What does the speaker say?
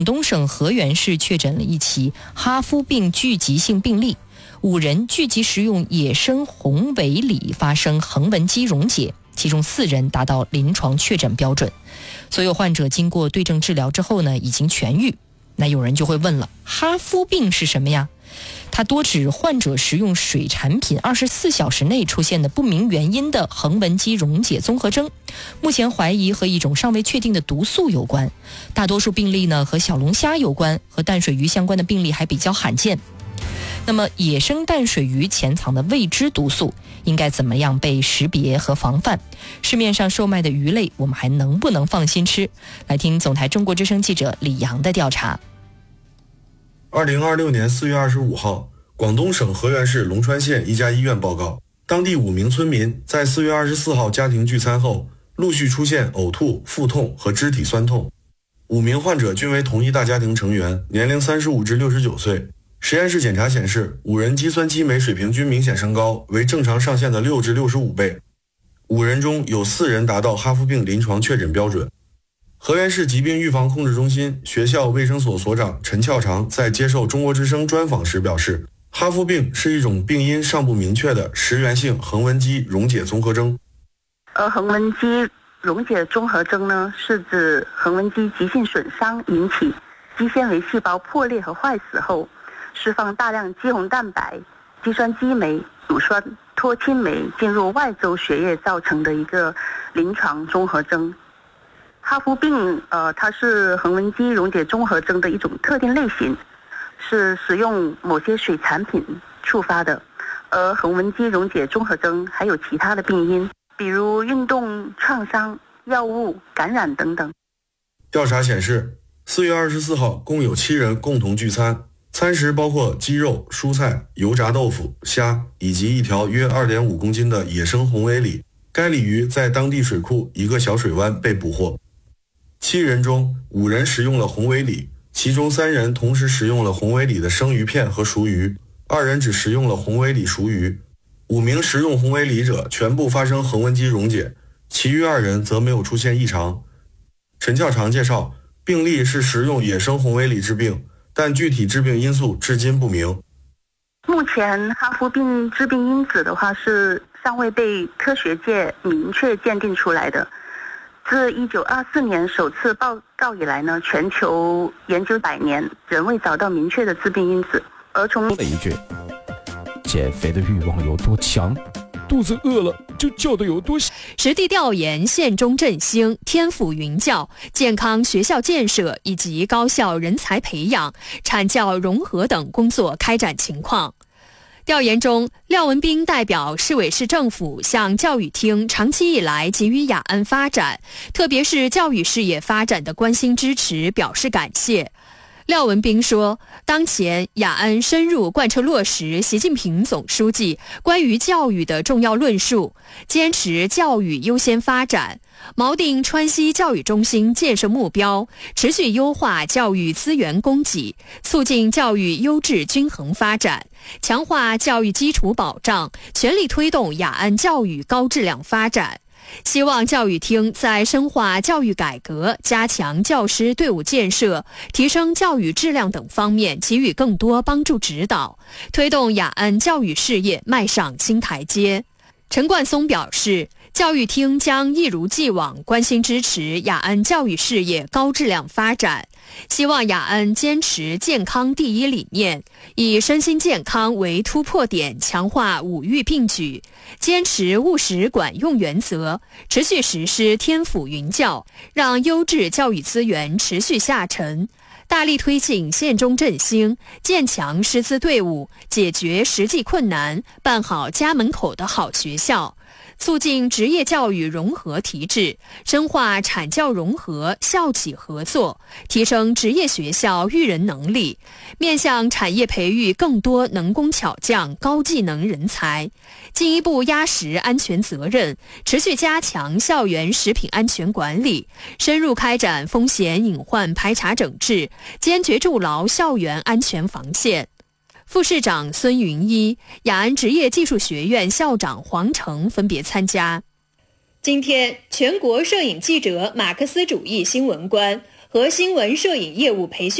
东省河源市确诊了一起哈夫病聚集性病例，5人聚集食用野生红尾李发生横纹肌溶解，其中4人达到临床确诊标准。所有患者经过对症治疗之后呢，已经痊愈。那有人就会问了，哈夫病是什么呀？它多指患者食用水产品24小时内出现的不明原因的横纹肌溶解综合征，目前怀疑和一种尚未确定的毒素有关。大多数病例呢和小龙虾有关，和淡水鱼相关的病例还比较罕见。那么野生淡水鱼潜藏的未知毒素应该怎么样被识别和防范？市面上售卖的鱼类我们还能不能放心吃？来听总台中国之声记者李阳的调查。 2026年4月25号，广东省河源市龙川县一家医院报告，当地5名村民在4月24号家庭聚餐后，陆续出现呕吐、腹痛和肢体酸痛。5名患者均为同一大家庭成员，年龄35至69岁。实验室检查显示，5人肌酸激酶水平均明显升高，为正常上限的6至65倍。5人中有4人达到哈夫病临床确诊标准。河源市疾病预防控制中心学校卫生所所长陈翘长在接受中国之声专访时表示，哈夫病是一种病因尚不明确的食源性横纹肌溶解综合征。 横纹肌溶解综合征呢，是指横纹肌急性损伤引起肌纤维细胞破裂和坏死后，释放大量肌红蛋白、肌酸激酶、乳酸脱氢酶进入外周血液造成的一个临床综合征。哈夫病它是横纹肌溶解综合征的一种特定类型，是使用某些水产品触发的。而横纹肌溶解综合征还有其他的病因，比如运动创伤、药物感染等等。 调查显示，4月24号共有7人共同聚餐，餐食包括鸡肉、蔬菜、油炸豆腐、虾以及一条约2.5公斤的野生红尾鲤。该鲤鱼在当地水库一个小水湾被捕获。7人中5人食用了红尾鲤，其中3人同时食用了红尾鲤的生鱼片和熟鱼，2人只食用了红尾鲤熟鱼。5名食用红尾鲤者全部发生横纹肌溶解，其余2人则没有出现异常。陈翘长介绍，病例是食用野生红尾鲤致病，但具体致病因素至今不明。 目前哈夫病致病因子的话是尚未被科学界明确鉴定出来的。自1924年首次报告以来呢，全球研究100年仍未找到明确的致病因子。而从说了一句，减肥的欲望有多强，肚子饿了就叫的有多响。 实地调研县中振兴、天府云教、健康学校建设以及高校人才培养、产教融合等工作开展情况。调研中，廖文斌代表市委市政府向教育厅长期以来给予雅安发展，特别是教育事业发展的关心支持表示感谢。廖文斌说，当前雅安深入贯彻落实习近平总书记关于教育的重要论述，坚持教育优先发展，锚定川西教育中心建设目标，持续优化教育资源供给，促进教育优质均衡发展，强化教育基础保障，全力推动雅安教育高质量发展。希望教育厅在深化教育改革、加强教师队伍建设、提升教育质量等方面给予更多帮助指导，推动雅安教育事业迈上新台阶。陈冠松表示，教育厅将一如既往关心支持雅安教育事业高质量发展，希望雅安坚持健康第一理念，以身心健康为突破点，强化五育并举，坚持务实管用原则，持续实施天府云教，让优质教育资源持续下沉，大力推进县中振兴，建强师资队伍，解决实际困难，办好家门口的好学校，促进职业教育融合提质，深化产教融合、校企合作，提升职业学校育人能力，面向产业培育更多能工巧匠、高技能人才，进一步压实安全责任，持续加强校园食品安全管理，深入开展风险隐患排查整治，坚决筑牢校园安全防线。副市长孙云一、雅安职业技术学院校长黄成分别参加。 今天，全国摄影记者马克思主义新闻观、 和新闻摄影业务培训